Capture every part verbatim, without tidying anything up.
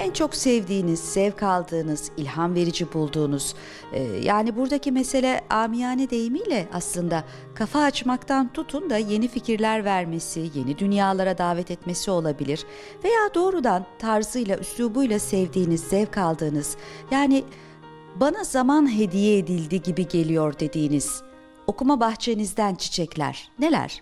en çok sevdiğiniz, zevk aldığınız, ilham verici bulduğunuz, e, yani buradaki mesele amiyane deyimiyle aslında kafa açmaktan tutun da yeni fikirler vermesi, yeni dünyalara davet etmesi olabilir. Veya doğrudan tarzıyla, üslubuyla sevdiğiniz, zevk aldığınız, yani bana zaman hediye edildi gibi geliyor dediğiniz okuma bahçenizden çiçekler neler?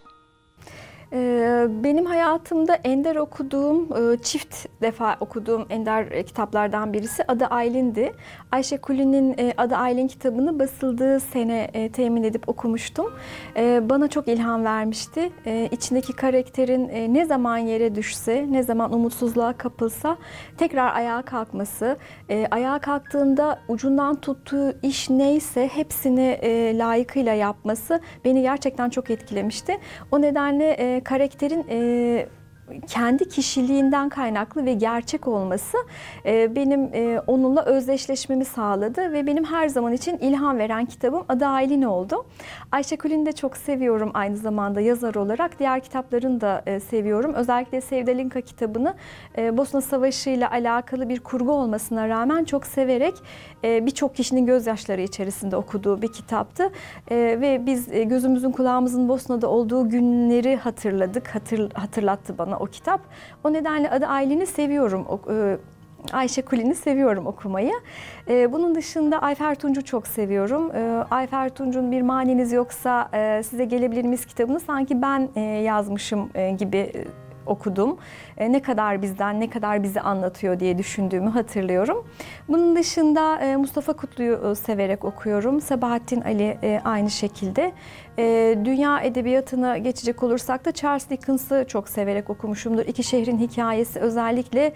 Benim hayatımda ender okuduğum, çift defa okuduğum ender kitaplardan birisi Adı Aylin'di. Ayşe Kulin'in Adı Aylin kitabını basıldığı sene temin edip okumuştum. Bana çok ilham vermişti. İçindeki karakterin ne zaman yere düşse, ne zaman umutsuzluğa kapılsa tekrar ayağa kalkması, ayağa kalktığında ucundan tuttuğu iş neyse hepsini layıkıyla yapması beni gerçekten çok etkilemişti. O nedenle karakterin e, kendi kişiliğinden kaynaklı ve gerçek olması e, benim e, onunla özdeşleşmemi sağladı ve benim her zaman için ilham veren kitabım Adı Aylin oldu. Ayşe Kulin'i de çok seviyorum aynı zamanda yazar olarak. Diğer kitaplarını da e, seviyorum. Özellikle Sevdalinka kitabını e, Bosna Savaşı ile alakalı bir kurgu olmasına rağmen çok severek e, birçok kişinin gözyaşları içerisinde okuduğu bir kitaptı. E, ve biz e, gözümüzün kulağımızın Bosna'da olduğu günleri hatırladık, hatır, hatırlattı bana o kitap. O nedenle Adı Aylin'i seviyorum. Ayşe Kulin'i seviyorum okumayı. Bunun dışında Ayfer Tunç'u çok seviyorum. Ayfer Tunç'un Bir Maniniz Yoksa Size Gelebilir Miyiz kitabını sanki ben yazmışım gibi okudum. Ne kadar bizden, ne kadar bizi anlatıyor diye düşündüğümü hatırlıyorum. Bunun dışında Mustafa Kutlu'yu severek okuyorum. Sabahattin Ali aynı şekilde. Dünya edebiyatına geçecek olursak da Charles Dickens'ı çok severek okumuşumdur. İki Şehrin Hikayesi özellikle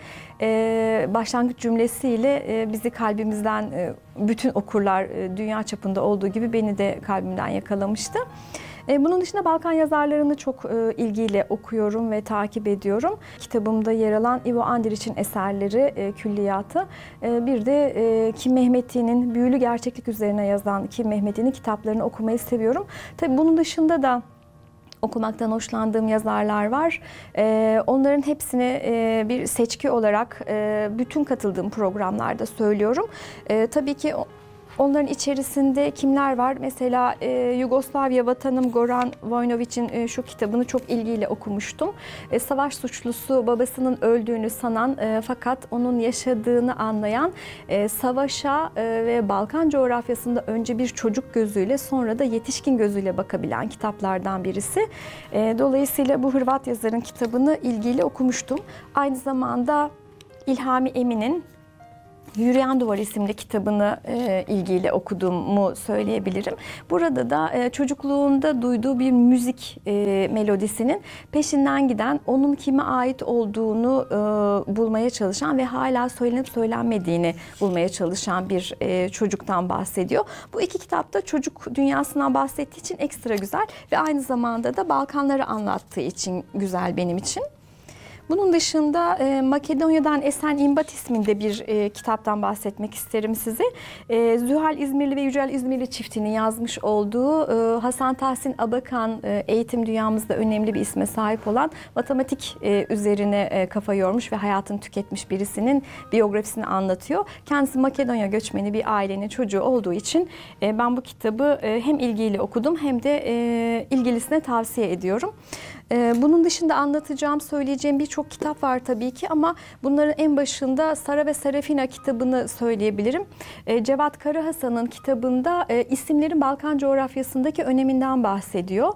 başlangıç cümlesiyle bizi kalbimizden, bütün okurlar dünya çapında olduğu gibi beni de kalbimden yakalamıştı. Bunun dışında Balkan yazarlarını çok ilgiyle okuyorum ve takip ediyorum. Kitabımda yer alan Ivo Andrić'in eserleri, külliyatı. Bir de Kim Mehmeti'nin büyülü gerçeklik üzerine yazan Kim Mehmeti'nin kitaplarını okumayı seviyorum. Tabii bunun dışında da okumaktan hoşlandığım yazarlar var. Onların hepsini bir seçki olarak bütün katıldığım programlarda söylüyorum. Tabii ki onların içerisinde kimler var? Mesela e, Yugoslavya Vatanım Goran Vojnović'in e, şu kitabını çok ilgiyle okumuştum. E, savaş suçlusu babasının öldüğünü sanan e, fakat onun yaşadığını anlayan, e, savaşa e, ve Balkan coğrafyasında önce bir çocuk gözüyle sonra da yetişkin gözüyle bakabilen kitaplardan birisi. E, dolayısıyla bu Hırvat yazarın kitabını ilgiyle okumuştum. Aynı zamanda İlhami Emin'in Yürüyen Duvar isimli kitabını e, ilgiyle okuduğumu söyleyebilirim. Burada da e, çocukluğunda duyduğu bir müzik e, melodisinin peşinden giden, onun kime ait olduğunu e, bulmaya çalışan ve hala söylenip söylenmediğini bulmaya çalışan bir e, çocuktan bahsediyor. Bu iki kitapta çocuk dünyasından bahsettiği için ekstra güzel ve aynı zamanda da Balkanları anlattığı için güzel benim için. Bunun dışında e, Makedonya'dan Esen İmbat isminde bir e, kitaptan bahsetmek isterim size. E, Zühal İzmirli ve Yücel İzmirli çiftinin yazmış olduğu e, Hasan Tahsin Abakan e, eğitim dünyamızda önemli bir isme sahip olan matematik e, üzerine e, kafa yormuş ve hayatını tüketmiş birisinin biyografisini anlatıyor. Kendisi Makedonya göçmeni bir ailenin çocuğu olduğu için e, ben bu kitabı e, hem ilgiyle okudum hem de e, ilgilisine tavsiye ediyorum. Bunun dışında anlatacağım, söyleyeceğim birçok kitap var tabii ki ama bunların en başında Sara ve Serafina kitabını söyleyebilirim. Cevat Karahasan'ın kitabında isimlerin Balkan coğrafyasındaki öneminden bahsediyor.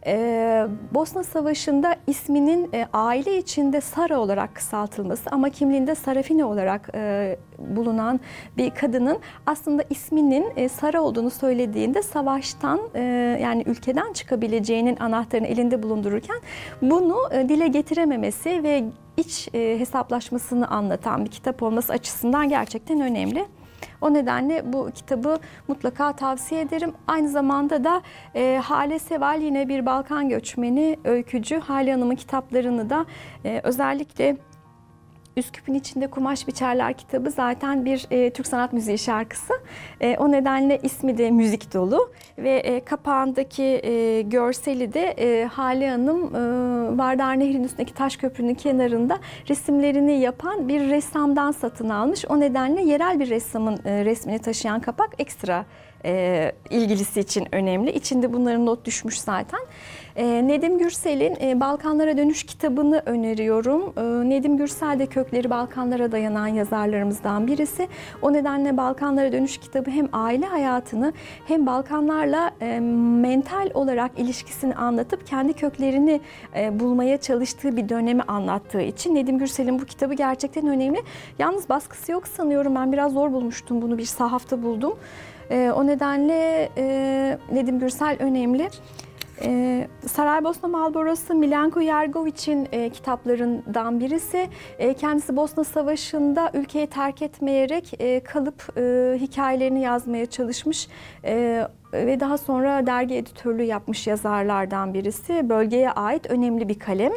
Bosna Savaşı'nda isminin aile içinde Sara olarak kısaltılması ama kimliğinde Sarafina olarak bulunan bir kadının aslında isminin Sara olduğunu söylediğinde savaştan yani ülkeden çıkabileceğinin anahtarını elinde bulundururken bunu dile getirememesi ve iç hesaplaşmasını anlatan bir kitap olması açısından gerçekten önemli. O nedenle bu kitabı mutlaka tavsiye ederim. Aynı zamanda da e, Hale Seval yine bir Balkan göçmeni, öykücü. Hale Hanım'ın kitaplarını da e, özellikle Üsküp'ün içinde kumaş biçerler kitabı zaten bir e, Türk sanat müziği şarkısı. E, o nedenle ismi de müzik dolu ve e, kapağındaki e, görseli de e, Hale Hanım e, Vardar Nehri'nin üstündeki taş köprünün kenarında resimlerini yapan bir ressamdan satın almış. O nedenle yerel bir ressamın e, resmini taşıyan kapak ekstra e, ilgilisi için önemli. İçinde bunların not düşmüş zaten. E, Nedim Gürsel'in e, Balkanlara Dönüş kitabını öneriyorum. E, Nedim Gürsel de kökleri Balkanlara dayanan yazarlarımızdan birisi. O nedenle Balkanlara Dönüş kitabı hem aile hayatını hem Balkanlarla e, mental olarak ilişkisini anlatıp kendi köklerini e, bulmaya çalıştığı bir dönemi anlattığı için Nedim Gürsel'in bu kitabı gerçekten önemli. Yalnız baskısı yok sanıyorum. Ben biraz zor bulmuştum bunu. Bir sahafta buldum. E, o nedenle e, Nedim Gürsel önemli. Ee, Saraybosna Malborosu Milenko Yergoviç'in e, kitaplarından birisi. E, kendisi Bosna Savaşı'nda ülkeyi terk etmeyerek e, kalıp e, hikayelerini yazmaya çalışmış e, ve daha sonra dergi editörlüğü yapmış yazarlardan birisi. Bölgeye ait önemli bir kalem.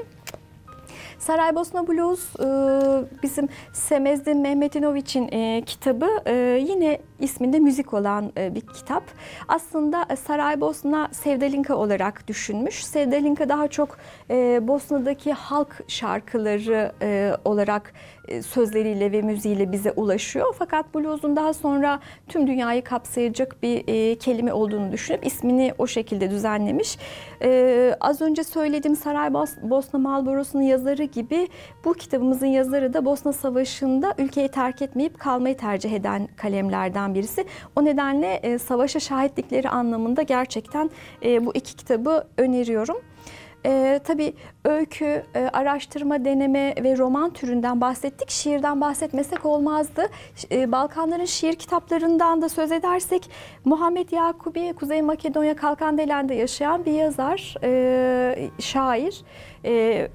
Saraybosna Blues bizim Semezdin Mehmetinoviç'in kitabı, yine isminde müzik olan bir kitap. Aslında Saraybosna Sevdalinka olarak düşünmüş. Sevdalinka daha çok Bosna'daki halk şarkıları olarak sözleriyle ve müziğiyle bize ulaşıyor. Fakat blues'un daha sonra tüm dünyayı kapsayacak bir kelime olduğunu düşünüp ismini o şekilde düzenlemiş. Az önce söylediğim Saraybosna Malborosu'nun yazarı gibi bu kitabımızın yazarı da Bosna Savaşı'nda ülkeyi terk etmeyip kalmayı tercih eden kalemlerden birisi. O nedenle e, savaşa şahitlikleri anlamında gerçekten e, bu iki kitabı öneriyorum. Ee, tabii öykü, e, araştırma, deneme ve roman türünden bahsettik. Şiirden bahsetmesek olmazdı. E, Balkanların şiir kitaplarından da söz edersek Muhammed Yakubi, Kuzey Makedonya Kalkandelen'de yaşayan bir yazar, e, şair. E,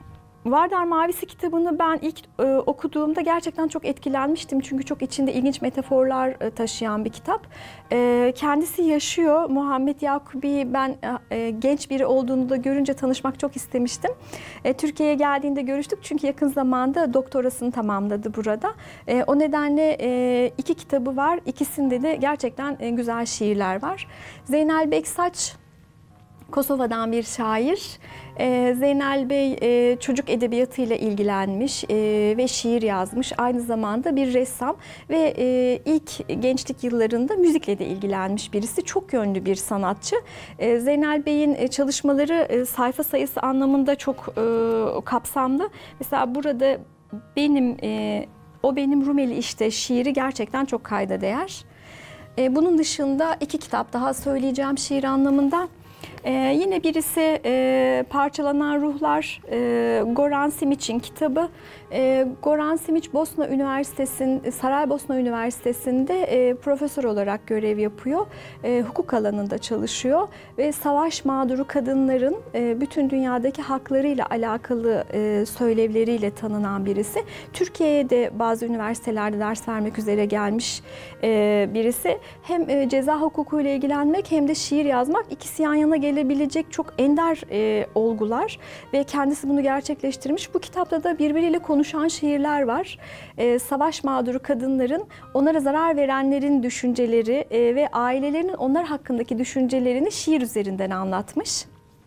Vardar Mavisi kitabını ben ilk e, okuduğumda gerçekten çok etkilenmiştim. Çünkü çok içinde ilginç metaforlar e, taşıyan bir kitap. E, kendisi yaşıyor. Muhammed Yakubi ben e, genç biri olduğunu da görünce tanışmak çok istemiştim. E, Türkiye'ye geldiğinde görüştük çünkü yakın zamanda doktorasını tamamladı burada. E, o nedenle e, iki kitabı var. İkisinde de gerçekten e, güzel şiirler var. Zeynel Beksaç Kosova'dan bir şair. Ee, Zeynel Bey e, çocuk edebiyatıyla ilgilenmiş e, ve şiir yazmış. Aynı zamanda bir ressam ve e, ilk gençlik yıllarında müzikle de ilgilenmiş birisi. Çok yönlü bir sanatçı. E, Zeynel Bey'in çalışmaları e, sayfa sayısı anlamında çok e, kapsamlı. Mesela burada benim e, o benim Rumeli işte şiiri gerçekten çok kayda değer. E, bunun dışında iki kitap daha söyleyeceğim şiir anlamında. Ee, yine birisi e, Parçalanan Ruhlar, e, Goran Simić'in kitabı. E, Goran Simić Bosna Üniversitesi'nin, Saraybosna Üniversitesi'nde e, profesör olarak görev yapıyor. E, hukuk alanında çalışıyor ve savaş mağduru kadınların e, bütün dünyadaki haklarıyla alakalı e, söylevleriyle tanınan birisi. Türkiye'ye de bazı üniversitelerde ders vermek üzere gelmiş e, birisi. Hem e, ceza hukukuyla ilgilenmek hem de şiir yazmak, ikisi yan yana gelebilecek çok ender e, olgular ve kendisi bunu gerçekleştirmiş. Bu kitapta da birbiriyle konuşan şiirler var. E, savaş mağduru kadınların, onlara zarar verenlerin düşünceleri e, ve ailelerinin onlar hakkındaki düşüncelerini şiir üzerinden anlatmış.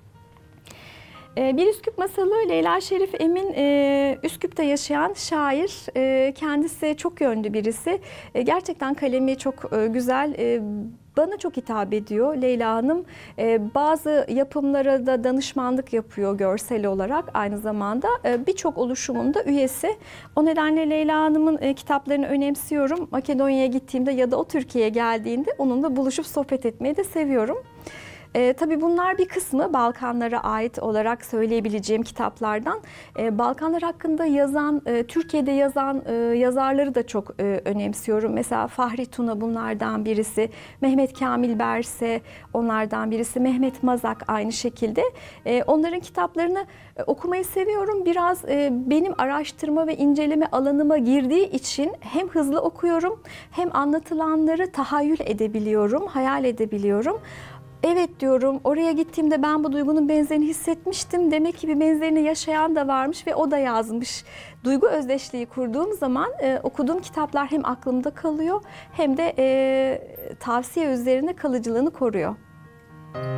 Bir Üsküp Masalı Leyla Şerif Emin, Üsküp'te yaşayan şair. Kendisi çok yönlü birisi. Gerçekten kalemi çok güzel. Bana çok hitap ediyor Leyla Hanım. Bazı yapımlara da danışmanlık yapıyor görsel olarak aynı zamanda. Birçok oluşumun da üyesi. O nedenle Leyla Hanım'ın kitaplarını önemsiyorum. Makedonya'ya gittiğimde ya da o Türkiye'ye geldiğinde onunla buluşup sohbet etmeyi de seviyorum. E, tabii bunlar bir kısmı Balkanlara ait olarak söyleyebileceğim kitaplardan. E, Balkanlar hakkında yazan, e, Türkiye'de yazan e, yazarları da çok e, önemsiyorum. Mesela Fahri Tuna bunlardan birisi, Mehmet Kamil Berse onlardan birisi, Mehmet Mazak aynı şekilde. E, onların kitaplarını e, okumayı seviyorum. Biraz e, benim araştırma ve inceleme alanıma girdiği için hem hızlı okuyorum hem anlatılanları tahayyül edebiliyorum, hayal edebiliyorum. Evet diyorum, oraya gittiğimde ben bu duygunun benzerini hissetmiştim. Demek ki bir benzerini yaşayan da varmış ve o da yazmış. Duygu özdeşliği kurduğum zaman e, okuduğum kitaplar hem aklımda kalıyor hem de e, tavsiye üzerine kalıcılığını koruyor.